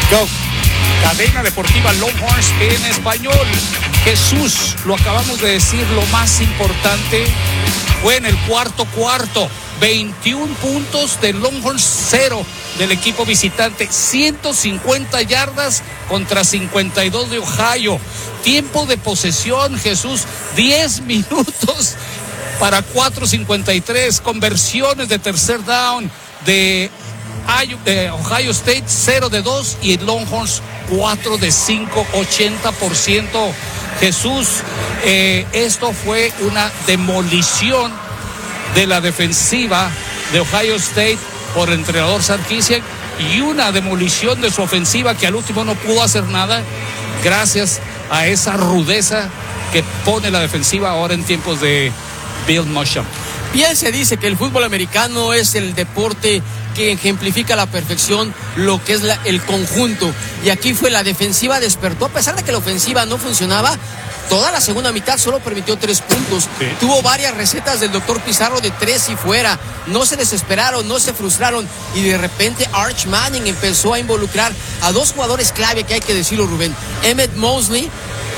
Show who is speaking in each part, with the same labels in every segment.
Speaker 1: Go.
Speaker 2: Cadena Deportiva Longhorns en español. Jesús, lo acabamos de decir, lo más importante fue en el cuarto. 21 puntos de Longhorns, 0 del equipo visitante. 150 yardas contra 52 de Ohio. Tiempo de posesión, Jesús, 10 minutos para 4.53. Conversiones de tercer down de Ohio State, 0 de 2, y Longhorns 4 de 5, 80%. Jesús, esto fue una demolición de la defensiva de Ohio State por el entrenador Sarkisian, y una demolición de su ofensiva que al último no pudo hacer nada gracias a esa rudeza que pone la defensiva ahora en tiempos de Bill Muschamp.
Speaker 3: Bien se dice que el fútbol americano es el deporte que ejemplifica a la perfección lo que es el conjunto, y aquí fue la defensiva despertó, a pesar de que la ofensiva no funcionaba. Toda la segunda mitad solo permitió 3 puntos.
Speaker 2: Sí.
Speaker 3: Tuvo varias recetas del doctor Pizarro de 3 y fuera. No se desesperaron, no se frustraron. Y de repente Arch Manning empezó a involucrar a 2 jugadores clave, que hay que decirlo, Rubén. Emmett Mosley,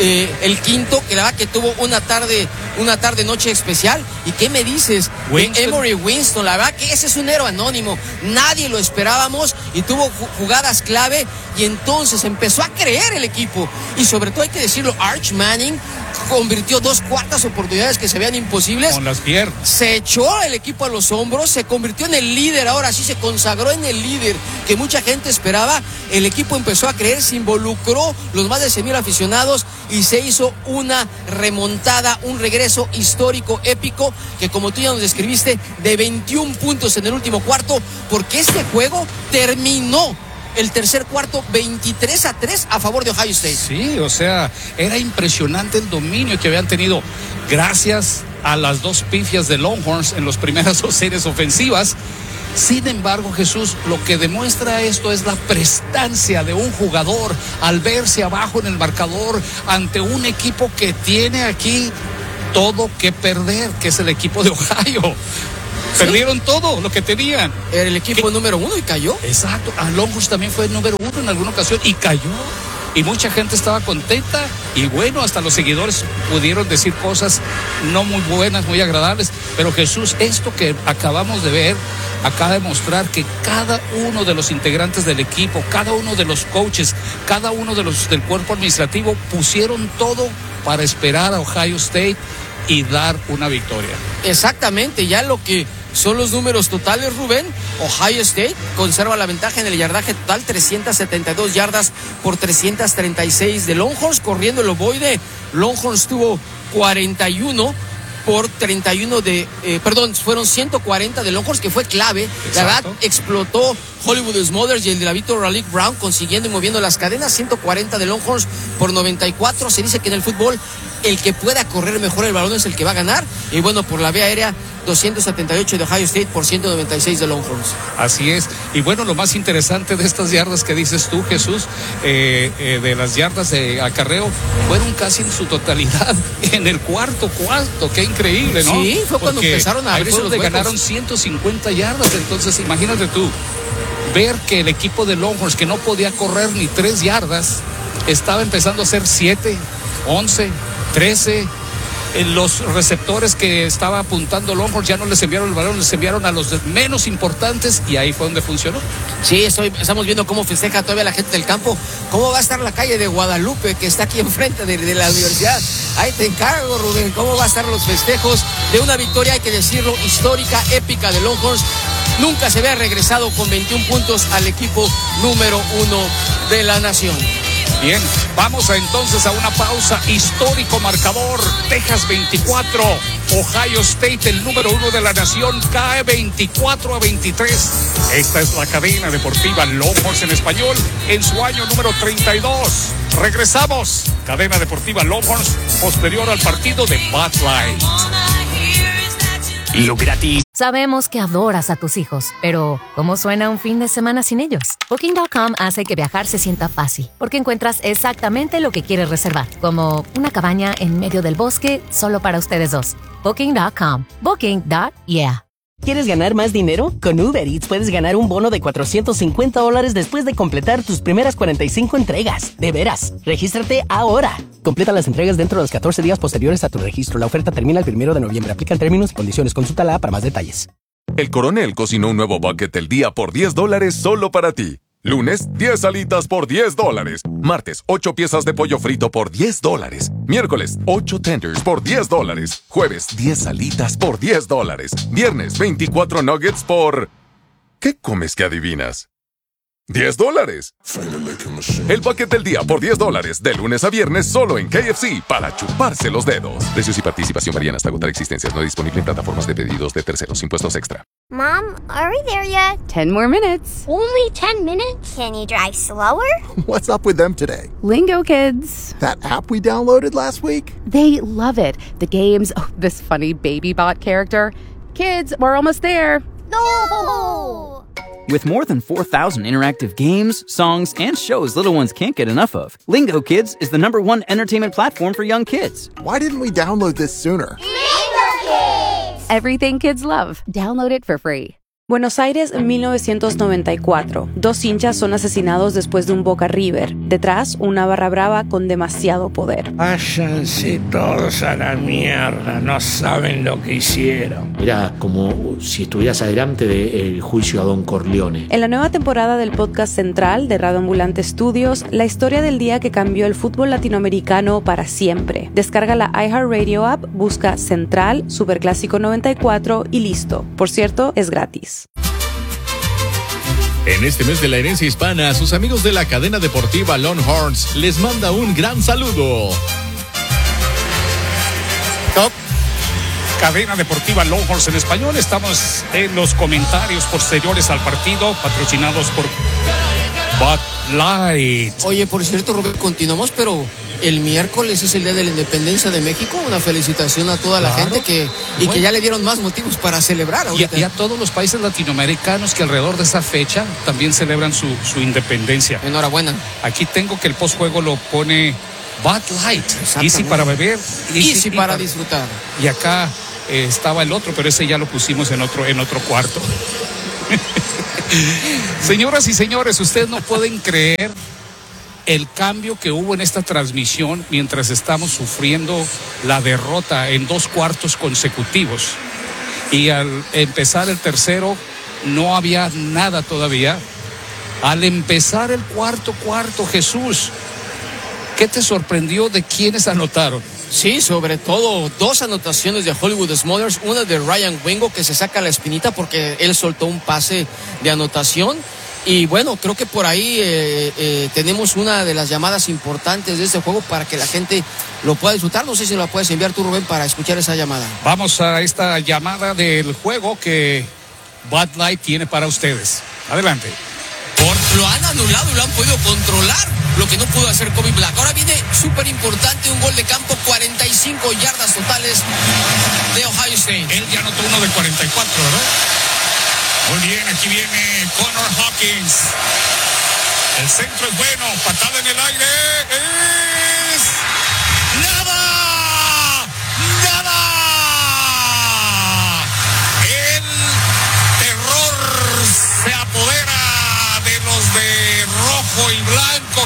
Speaker 3: el quinto, que la verdad que tuvo una tarde-noche especial. ¿Y qué me dices? Emory Winston, la verdad que ese es un héroe anónimo. Nadie lo esperábamos y tuvo jugadas clave, y entonces empezó a creer el equipo. Y sobre todo hay que decirlo, Arch Manning convirtió 2 cuartas oportunidades que se veían imposibles.
Speaker 2: Con las piernas.
Speaker 3: Se echó el equipo a los hombros, se convirtió en el líder, ahora sí se consagró en el líder que mucha gente esperaba. El equipo empezó a creer, se involucró los más de 100,000 aficionados y se hizo una remontada, un regreso histórico, épico, que como tú ya nos describiste, de 21 puntos en el último cuarto, porque este juego terminó el tercer cuarto 23-3 a favor de Ohio State.
Speaker 2: Sí, o sea, era impresionante el dominio que habían tenido gracias a las 2 pifias de Longhorns en las primeras 2 series ofensivas. Sin embargo, Jesús, lo que demuestra esto es la prestancia de un jugador al verse abajo en el marcador ante un equipo que tiene aquí todo que perder, que es el equipo de Ohio. Perdieron todo lo que tenían.
Speaker 3: Era el equipo número 1 y cayó.
Speaker 2: Exacto. A Longhorns también fue el número 1 en alguna ocasión y cayó. Y mucha gente estaba contenta. Y bueno, hasta los seguidores pudieron decir cosas no muy buenas, muy agradables. Pero Jesús, esto que acabamos de ver acaba de mostrar que cada uno de los integrantes del equipo, cada uno de los coaches, cada uno de los del cuerpo administrativo pusieron todo para esperar a Ohio State y dar una victoria.
Speaker 3: Exactamente, ya lo que son los números totales, Rubén. Ohio State conserva la ventaja en el yardaje total, 372 yardas por 336 de Longhorns. Corriendo el ovoide, Longhorns tuvo 41 por 31 fueron 140 de Longhorns, que fue clave.
Speaker 2: Exacto.
Speaker 3: La verdad, explotó Hollywood Smothers y el de la Victor Raleigh Brown, consiguiendo y moviendo las cadenas. 140 de Longhorns por 94. Se dice que en el fútbol el que pueda correr mejor el balón es el que va a ganar. Y bueno, por la vía aérea, 278 de Ohio State por 196 de Longhorns.
Speaker 2: Así es. Y bueno, lo más interesante de estas yardas que dices tú, Jesús, de las yardas de acarreo, fueron casi en su totalidad en el cuarto. Qué increíble, ¿no?
Speaker 3: Sí, fue cuando empezaron a abrirse los huecos.
Speaker 2: Ganaron 150 yardas. Entonces, imagínate tú, ver que el equipo de Longhorns, que no podía correr ni 3 yardas, estaba empezando a hacer 7, 11, 13. Los receptores que estaba apuntando Longhorns ya no les enviaron el balón, les enviaron a los menos importantes, y ahí fue donde funcionó.
Speaker 3: Sí, estamos viendo cómo festeja todavía la gente del campo. ¿Cómo va a estar la calle de Guadalupe, que está aquí enfrente de la universidad? Ahí te encargo, Rubén, cómo va a estar los festejos de una victoria, hay que decirlo, histórica, épica de Longhorns. Nunca se había regresado con 21 puntos al equipo número 1 de la nación.
Speaker 2: Bien, vamos entonces a una pausa. Histórico marcador: Texas 24, Ohio State, el número 1 de la nación, cae 24-23. Esta es la cadena deportiva Longhorns en español en su año número 32. Regresamos. Cadena deportiva Longhorns posterior al partido de Bud Light.
Speaker 4: Lo gratis.
Speaker 5: Sabemos que adoras a tus hijos, pero ¿cómo suena un fin de semana sin ellos? Booking.com hace que viajar se sienta fácil, porque encuentras exactamente lo que quieres reservar, como una cabaña en medio del bosque solo para ustedes dos. Booking.com. Booking.yeah.
Speaker 1: ¿Quieres ganar más dinero? Con Uber Eats puedes ganar un bono de $450 después de completar tus primeras 45 entregas. De veras, regístrate ahora. Completa las entregas dentro de los 14 días posteriores a tu registro. La oferta termina el 1 de noviembre. Aplican términos y condiciones. Consulta la app para más detalles.
Speaker 4: El Coronel cocinó un nuevo bucket del día por $10 solo para ti. Lunes, 10 alitas por $10. Martes, 8 piezas de pollo frito por $10. Miércoles, 8 tenders por $10. Jueves, 10 alitas por $10. Viernes, 24 nuggets por... ¿Qué comes que adivinas? $10. El bucket del día por $10. De lunes a viernes solo en KFC para chuparse los dedos. Precios y participación varían hasta agotar existencias. No disponible en plataformas de pedidos de terceros. Impuestos extra.
Speaker 6: Mom, are we there yet?
Speaker 7: 10 more minutes.
Speaker 6: Only 10 minutes? Can you drive slower?
Speaker 8: What's up with them today?
Speaker 7: Lingo Kids.
Speaker 8: That app we downloaded last week?
Speaker 7: They love it. The games, this funny baby bot character. Kids, we're almost there.
Speaker 6: No!
Speaker 9: With more than 4,000 interactive games, songs, and shows little ones can't get enough of, Lingo Kids is the #1 entertainment platform for young kids.
Speaker 8: Why didn't we download this sooner?
Speaker 6: Lingo Kids!
Speaker 7: Everything kids love. Download it for free. Buenos Aires, 1994. 2 hinchas son asesinados después de un Boca River. Detrás, una barra brava con demasiado poder.
Speaker 10: Váyanse todos a la mierda, no saben lo que hicieron.
Speaker 11: Era como si estuvieras adelante del juicio a Don Corleone.
Speaker 7: En la nueva temporada del podcast central de Radio Ambulante Studios, la historia del día que cambió el fútbol latinoamericano para siempre. Descarga la iHeartRadio app, busca Central, Superclásico 94 y listo. Por cierto, es gratis.
Speaker 12: En este mes de la herencia hispana, sus amigos de la cadena deportiva Longhorns les manda un gran saludo.
Speaker 2: Top. Cadena deportiva Longhorns en español. Estamos en los comentarios posteriores al partido, patrocinados por Bud Light.
Speaker 3: Oye, por cierto, Robert, continuamos, pero el miércoles es el Día de la Independencia de México. Una felicitación a toda la gente que ya le dieron más motivos para celebrar ahorita.
Speaker 2: Y a todos los países latinoamericanos que alrededor de esa fecha también celebran su independencia.
Speaker 3: Enhorabuena.
Speaker 2: Aquí tengo que el postjuego lo pone Bud Light. Easy para beber.
Speaker 3: Easy para disfrutar.
Speaker 2: Y acá estaba el otro, pero ese ya lo pusimos en otro cuarto. Señoras y señores, ustedes no pueden creer el cambio que hubo en esta transmisión mientras estamos sufriendo la derrota en 2 cuartos consecutivos. Y al empezar el tercero no había nada todavía. Al empezar el cuarto, Jesús, ¿qué te sorprendió de quiénes anotaron?
Speaker 3: Sí, sobre todo 2 anotaciones de Hollywood Smulders, una de Ryan Wingo que se saca la espinita porque él soltó un pase de anotación. Y bueno, creo que por ahí tenemos una de las llamadas importantes de este juego para que la gente lo pueda disfrutar. No sé si la puedes enviar tú, Rubén, para escuchar esa llamada.
Speaker 2: Vamos a esta llamada del juego que Bud Light tiene para ustedes. Adelante.
Speaker 3: Lo han anulado y lo han podido controlar, lo que no pudo hacer Kobe Black. Ahora viene súper importante un gol de campo, 45 yardas totales de Ohio State.
Speaker 2: Él ya anotó uno de 44, ¿verdad? Muy bien, aquí viene Connor Hawkins. El centro es bueno, patada en el aire. ¡Es nada! ¡Nada! El terror se apodera de los de rojo y blanco,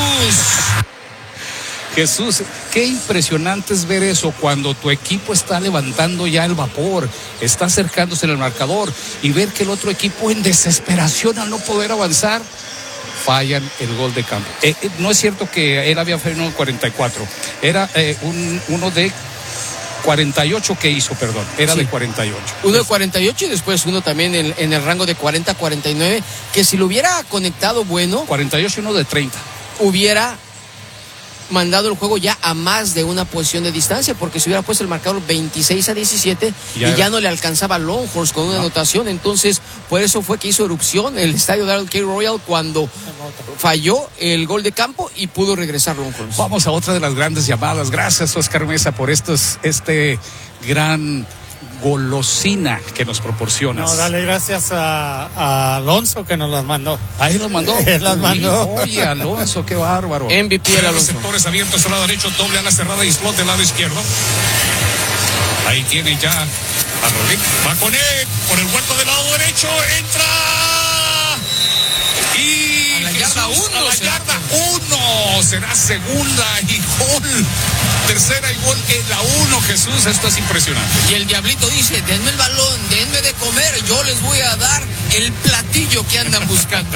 Speaker 2: Jesús, qué impresionante es ver eso cuando tu equipo está levantando ya el vapor, está acercándose en el marcador y ver que el otro equipo en desesperación al no poder avanzar, fallan el gol de campo. No es cierto que él había frenado 44, era uno de 48 que hizo, perdón, era sí. De 48.
Speaker 3: Uno de 48 y después uno también en el rango de 40-49, que si lo hubiera conectado bueno...
Speaker 2: 48 y uno de 30.
Speaker 3: Hubiera mandado el juego ya a más de una posición de distancia, porque si hubiera puesto el marcador 26-17 y ya no le alcanzaba a Longhorns con una anotación. Entonces por eso fue que hizo erupción el estadio Darrell K. Royal cuando falló el gol de campo y pudo regresar Longhorns.
Speaker 2: Vamos a otra de las grandes llamadas. Gracias, Oscar Mesa, por este gran golosina que nos proporcionas.
Speaker 13: No, dale gracias a Alonso que nos las mandó.
Speaker 2: ¿Ahí los mandó?
Speaker 13: Él las mandó.
Speaker 2: Oye, Alonso, qué bárbaro.
Speaker 3: MVP el Alonso.
Speaker 2: Receptores abiertos al lado derecho, doble ala cerrada y slot del lado izquierdo. Ahí tiene ya Va con él, por el hueco del lado derecho, entra. Y
Speaker 3: a la yarda 1.
Speaker 2: A la yarda 1. Será segunda y gol. Tercera y gol en la 1, Jesús. Esto es impresionante.
Speaker 3: Y el diablito dice, denme el balón, denme de comer, yo les voy a dar el platillo que andan buscando.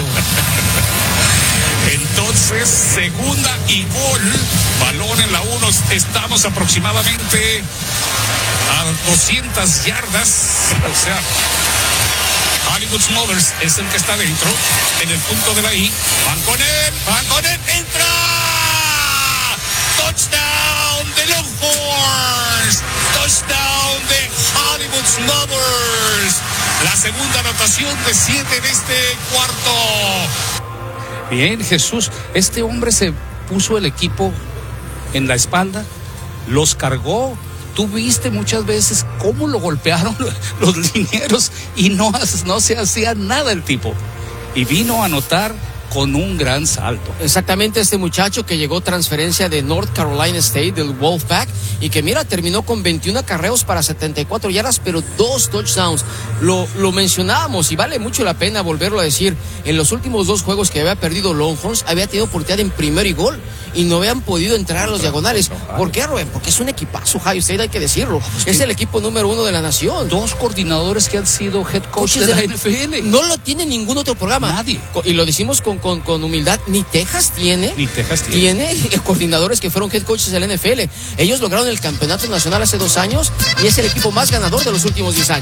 Speaker 2: Entonces, segunda y gol. Balón en la 1. Estamos aproximadamente a 200 yardas. O sea, Hollywood Smothers es el que está dentro, en el punto de la I. Van con él, entra. Touchdown de Longhorns. Touchdown de Hollywood Smothers. La segunda anotación de 7 en este cuarto. Bien, Jesús, este hombre se puso el equipo en la espalda, los cargó. Tú viste muchas veces cómo lo golpearon los linieros y no se hacía nada el tipo. Y vino a anotar con un gran salto.
Speaker 3: Exactamente, este muchacho que llegó transferencia de North Carolina State, del Wolfpack, y que mira, terminó con 21 acarreos para 74 yardas, pero 2 touchdowns. Lo mencionábamos y vale mucho la pena volverlo a decir. En los últimos 2 juegos que había perdido Longhorns, había tenido oportunidad en primero y gol, y no habían podido entrar a los diagonales. ¿Por qué, Rubén? Porque es un equipazo, Ohio State, hay que decirlo. Es el equipo número 1 de la nación.
Speaker 2: 2 coordinadores que han sido head coach de la NFL.
Speaker 3: No lo tiene ningún otro programa.
Speaker 2: Nadie.
Speaker 3: Y lo decimos con humildad. Ni Texas tiene coordinadores que fueron head coaches de la NFL. Ellos lograron el campeonato nacional hace 2 años y es el equipo más ganador de los últimos 10 años.